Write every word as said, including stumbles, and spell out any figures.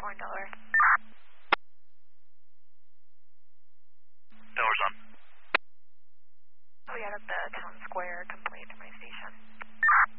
four in Delaware. Delaware's on. Oh, yeah, that's the town square complaint from my station.